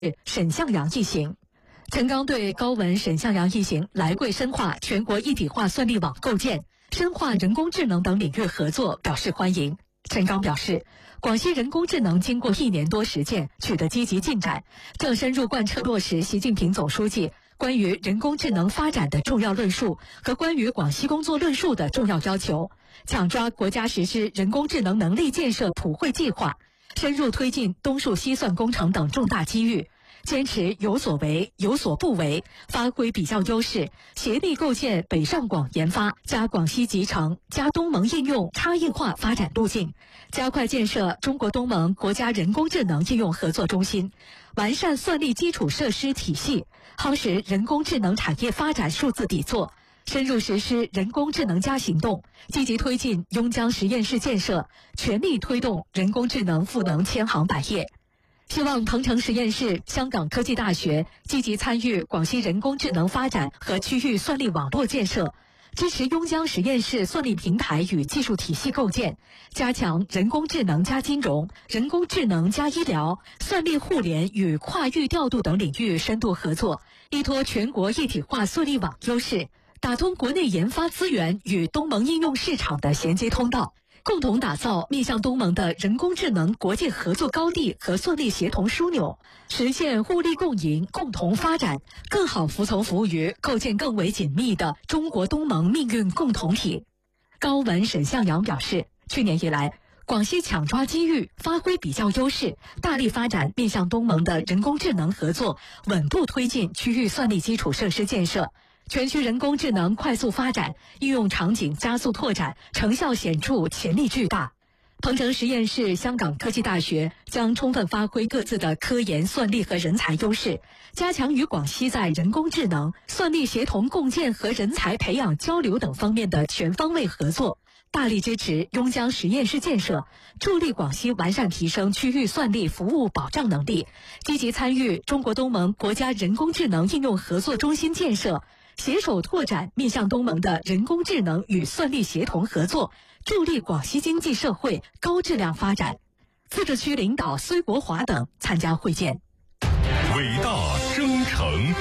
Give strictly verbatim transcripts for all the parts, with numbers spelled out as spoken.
沈向阳一行。陈刚对高文、沈向阳一行来贵深化全国一体化算力网构建、深化人工智能等领域合作表示欢迎。陈刚表示，广西人工智能经过一年多实践，取得积极进展，正深入贯彻落实习近平总书记关于人工智能发展的重要论述和关于广西工作论述的重要要求，抢抓国家实施人工智能能力建设普惠计划，深入推进东数西算工程等重大机遇，坚持有所为、有所不为，发挥比较优势，协力构建北上广研发加广西集成加东盟应用差异化发展路径，加快建设中国东盟国家人工智能应用合作中心，完善算力基础设施体系，夯实人工智能产业发展数字底座，深入实施人工智能加行动，积极推进邕江实验室建设，全力推动人工智能赋能千行百业。希望鹏城实验室、香港科技大学积极参与广西人工智能发展和区域算力网络建设，支持邕江实验室算力平台与技术体系构建，加强人工智能加金融、人工智能加医疗、算力互联与跨域调度等领域深度合作，依托全国一体化算力网优势，打通国内研发资源与东盟应用市场的衔接通道，共同打造面向东盟的人工智能国际合作高地和算力协同枢纽，实现互利共赢、共同发展，更好服从服务于构建更为紧密的中国东盟命运共同体。高文、沈向阳表示，去年以来，广西抢抓机遇，发挥比较优势，大力发展面向东盟的人工智能合作，稳步推进区域算力基础设施建设。全区人工智能快速发展，应用场景加速拓展，成效显著，潜力巨大。鹏城实验室、香港科技大学将充分发挥各自的科研、算力和人才优势，加强与广西在人工智能、算力协同共建和人才培养交流等方面的全方位合作，大力支持邕江实验室建设，助力广西完善提升区域算力服务保障能力，积极参与中国东盟国家人工智能应用合作中心建设，携手拓展面向东盟的人工智能与算力协同合作，助力广西经济社会高质量发展。自治区领导孙国华等参加会见。 伟大征程。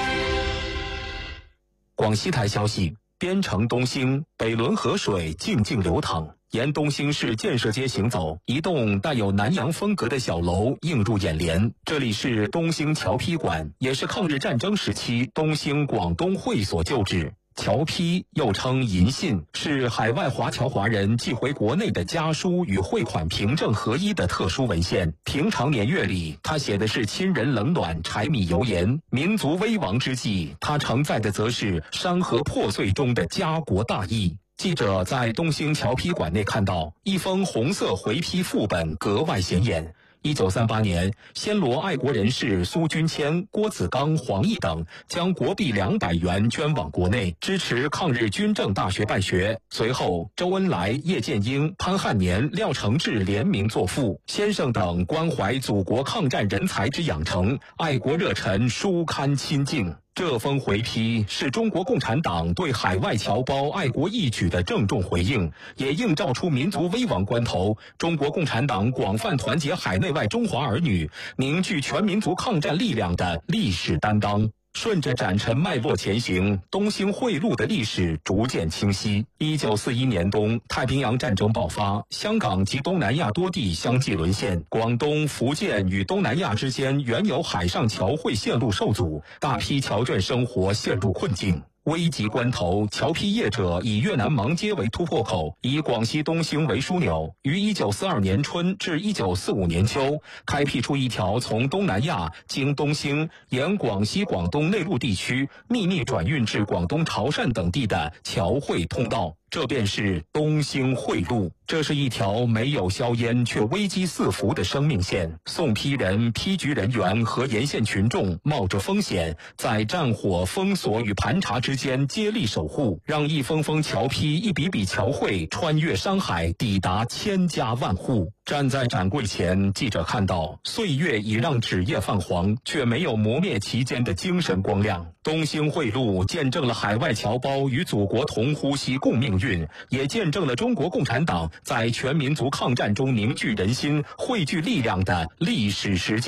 广西台消息，边城东兴北仑河水静静流淌，沿东兴市建设街行走，一栋带有南洋风格的小楼映入眼帘。这里是东兴侨批馆，也是抗日战争时期东兴广东会所旧址。侨批又称银信，是海外华侨华人寄回国内的家书与汇款凭证合一的特殊文献。平常年月里，他写的是亲人冷暖、柴米油盐；民族危亡之际，他承载的则是山河破碎中的家国大义。记者在东兴侨批馆内看到一封红色回批副本，格外显眼。一九三八年，暹罗爱国人士苏君谦、郭子刚、黄奕等将国币两百元捐往国内，支持抗日军政大学办学。随后，周恩来、叶剑英、潘汉年、廖承志联名作赋，先生等关怀祖国抗战人才之养成，爱国热忱书刊亲近。这封回批是中国共产党对海外侨胞爱国义举的郑重回应，也映照出民族危亡关头，中国共产党广泛团结海内外中华儿女，凝聚全民族抗战力量的历史担当。顺着斩臣脉络前行，东兴汇路的历史逐渐清晰。一九四一年冬，太平洋战争爆发，香港及东南亚多地相继沦陷，广东、福建与东南亚之间原有海上侨汇线路受阻，大批侨眷生活陷入困境。危急关头，侨批业者以越南芒街为突破口，以广西东兴为枢纽，于一九四二年春至一九四五年秋，开辟出一条从东南亚经东兴，沿广西、广东内陆地区秘密转运至广东潮汕等地的侨汇通道。这便是东兴汇路，这是一条没有硝烟却危机四伏的生命线。送批人、批局人员和沿线群众冒着风险，在战火、封锁与盘查之间接力守护，让一封封侨批、一笔笔侨汇穿越山海，抵达千家万户。站在展柜前，记者看到岁月已让纸页泛黄，却没有磨灭其间的精神光亮。东兴汇路见证了海外侨胞与祖国同呼吸共命运，也见证了中国共产党在全民族抗战中凝聚人心、汇聚力量的历史实践。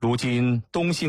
如今东兴